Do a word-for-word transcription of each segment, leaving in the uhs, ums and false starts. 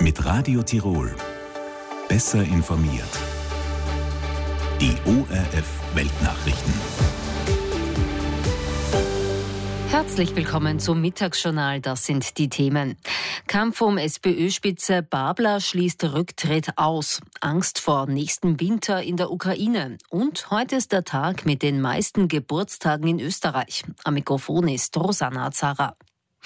Mit Radio Tirol. Besser informiert. Die O R F Weltnachrichten. Herzlich willkommen zum Mittagsjournal. Das sind die Themen. Kampf um SPÖ-Spitze Babler schließt Rücktritt aus. Angst vor nächstem Winter in der Ukraine. Und heute ist der Tag mit den meisten Geburtstagen in Österreich. Am Mikrofon ist Rosanna Zara.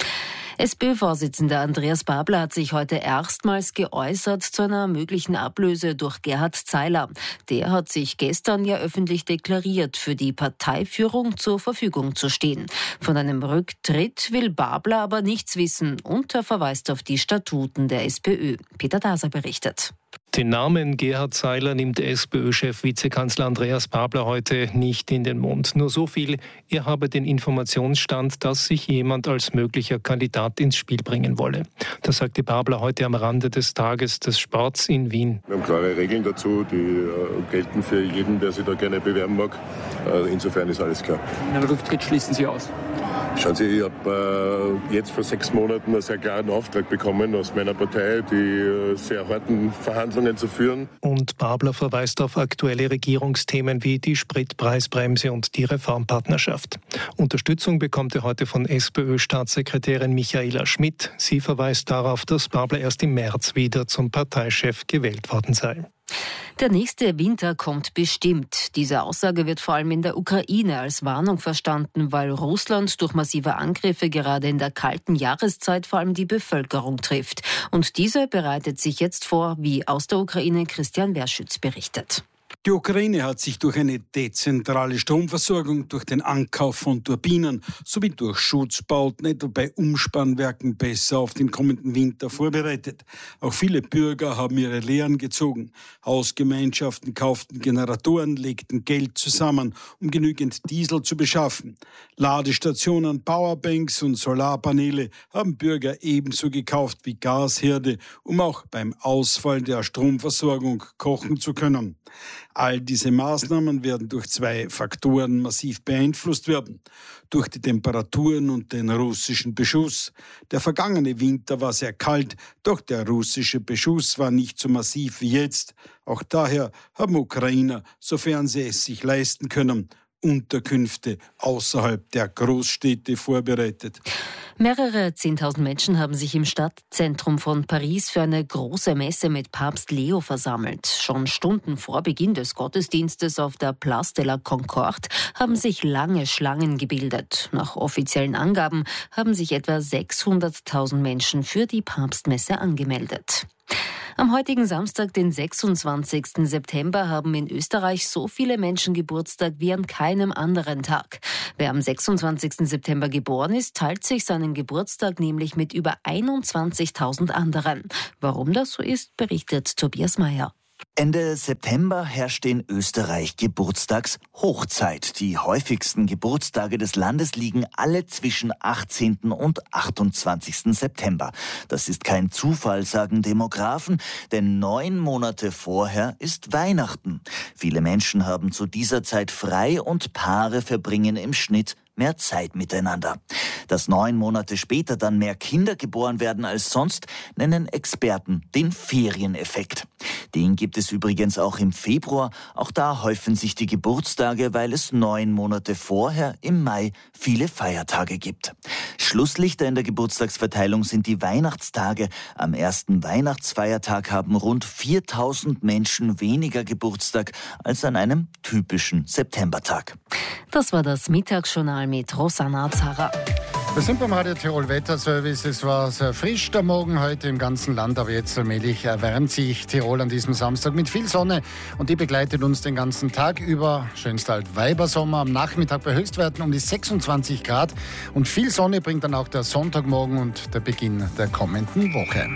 SPÖ-Vorsitzender Andreas Babler hat sich heute erstmals geäußert zu einer möglichen Ablöse durch Gerhard Zeiler. Der hat sich gestern ja öffentlich deklariert, für die Parteiführung zur Verfügung zu stehen. Von einem Rücktritt will Babler aber nichts wissen und er verweist auf die Statuten der SPÖ. Peter Daser berichtet. Den Namen Gerhard Zeiler nimmt SPÖ-Chef Vizekanzler Andreas Babler heute nicht in den Mund. Nur so viel, er habe den Informationsstand, dass sich jemand als möglicher Kandidat ins Spiel bringen wolle. Das sagte Babler heute am Rande des Tages des Sports in Wien. Wir haben klare Regeln dazu, die äh, gelten für jeden, der sich da gerne bewerben mag. Äh, insofern ist alles klar. Einen Rücktritt schließen Sie aus? Schauen Sie, ich habe äh, jetzt vor sechs Monaten einen sehr klaren Auftrag bekommen aus meiner Partei, die äh, sehr harten Verhandlungen zu führen. Und Babler verweist auf aktuelle Regierungsthemen wie die Spritpreisbremse und die Reformpartnerschaft. Unterstützung bekommt er heute von SPÖ-Staatssekretärin Michaela Schmidt. Sie verweist darauf, dass Babler erst im März wieder zum Parteichef gewählt worden sei. Der nächste Winter kommt bestimmt. Diese Aussage wird vor allem in der Ukraine als Warnung verstanden, weil Russland durch massive Angriffe gerade in der kalten Jahreszeit vor allem die Bevölkerung trifft. Und diese bereitet sich jetzt vor, wie aus der Ukraine Christian Werschütz berichtet. Die Ukraine hat sich durch eine dezentrale Stromversorgung, durch den Ankauf von Turbinen sowie durch Schutzbauten, etwa bei Umspannwerken, besser auf den kommenden Winter vorbereitet. Auch viele Bürger haben ihre Lehren gezogen. Hausgemeinschaften kauften Generatoren, legten Geld zusammen, um genügend Diesel zu beschaffen. Ladestationen, Powerbanks und Solarpaneele haben Bürger ebenso gekauft wie Gasherde, um auch beim Ausfall der Stromversorgung kochen zu können. All diese Maßnahmen werden durch zwei Faktoren massiv beeinflusst werden. Durch die Temperaturen und den russischen Beschuss. Der vergangene Winter war sehr kalt, doch der russische Beschuss war nicht so massiv wie jetzt. Auch daher haben Ukrainer, sofern sie es sich leisten können, Unterkünfte außerhalb der Großstädte vorbereitet. Mehrere Zehntausend Menschen haben sich im Stadtzentrum von Paris für eine große Messe mit Papst Leo versammelt. Schon Stunden vor Beginn des Gottesdienstes auf der Place de la Concorde haben sich lange Schlangen gebildet. Nach offiziellen Angaben haben sich etwa sechshunderttausend Menschen für die Papstmesse angemeldet. Am heutigen Samstag, den sechsundzwanzigsten September, haben in Österreich so viele Menschen Geburtstag wie an keinem anderen Tag. Wer am sechsundzwanzigsten September geboren ist, teilt sich seinen Geburtstag nämlich mit über einundzwanzigtausend anderen. Warum das so ist, berichtet Tobias Mayer. Ende September herrschte in Österreich Geburtstagshochzeit. Die häufigsten Geburtstage des Landes liegen alle zwischen achtzehnten und achtundzwanzigsten September. Das ist kein Zufall, sagen Demografen, denn neun Monate vorher ist Weihnachten. Viele Menschen haben zu dieser Zeit frei und Paare verbringen im Schnitt mehr Zeit miteinander. Dass neun Monate später dann mehr Kinder geboren werden als sonst, nennen Experten den Ferieneffekt. Den gibt es übrigens auch im Februar. Auch da häufen sich die Geburtstage, weil es neun Monate vorher im Mai viele Feiertage gibt. Schlusslichter in der Geburtstagsverteilung sind die Weihnachtstage. Am ersten Weihnachtsfeiertag haben rund viertausend Menschen weniger Geburtstag als an einem typischen Septembertag. Das war das Mittagsjournal mit Rosanna Zara. Wir sind beim Radio Tirol Wetterservice. Es war sehr frisch der Morgen heute im ganzen Land, aber jetzt allmählich erwärmt sich Tirol an diesem Samstag mit viel Sonne und die begleitet uns den ganzen Tag über. Schönster Altweibersommer, am Nachmittag bei Höchstwerten um die sechsundzwanzig Grad und viel Sonne bringt dann auch der Sonntagmorgen und der Beginn der kommenden Woche.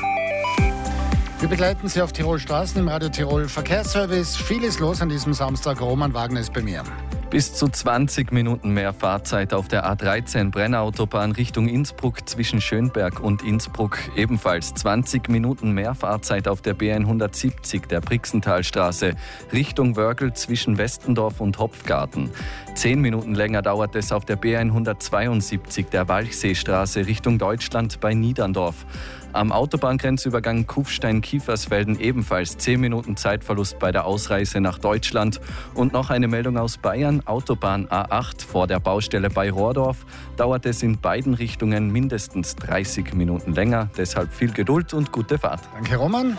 Wir begleiten Sie auf Tirol Straßen im Radio Tirol Verkehrsservice. Vieles los an diesem Samstag. Roman Wagner ist bei mir. Bis zu zwanzig Minuten mehr Fahrzeit auf der A dreizehn Brennerautobahn Richtung Innsbruck zwischen Schönberg und Innsbruck. Ebenfalls zwanzig Minuten mehr Fahrzeit auf der B hundertsiebzig der Brixentalstraße Richtung Wörgl zwischen Westendorf und Hopfgarten. Zehn Minuten länger dauert es auf der B hundertzweiundsiebzig der Walchseestraße Richtung Deutschland bei Niederndorf. Am Autobahngrenzübergang Kufstein-Kiefersfelden ebenfalls zehn Minuten Zeitverlust bei der Ausreise nach Deutschland. Und noch eine Meldung aus Bayern. Autobahn A acht vor der Baustelle bei Rohrdorf dauert es in beiden Richtungen mindestens dreißig Minuten länger. Deshalb viel Geduld und gute Fahrt. Danke, Roman.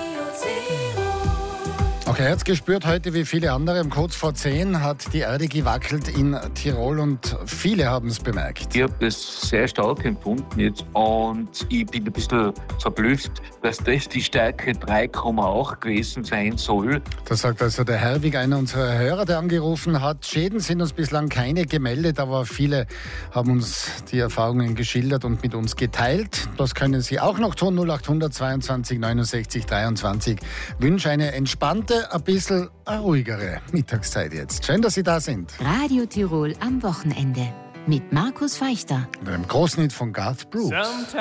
Auch er hat es gespürt heute wie viele andere. Um kurz vor zehn hat die Erde gewackelt in Tirol und viele haben es bemerkt. Ich habe das sehr stark empfunden jetzt und ich bin ein bisschen verblüfft, dass das die Stärke drei Komma acht gewesen sein soll. Das sagt also der Herwig, einer unserer Hörer, der angerufen hat. Schäden sind uns bislang keine gemeldet, aber viele haben uns die Erfahrungen geschildert und mit uns geteilt. Das können Sie auch noch tun. null acht hundert zweiundzwanzig neunundsechzig dreiundzwanzig. Wünsche eine entspannte, ein bisschen eine ruhigere Mittagszeit jetzt. Schön, dass Sie da sind. Radio Tirol am Wochenende mit Markus Feichter. Und einem großen Hit von Garth Brooks.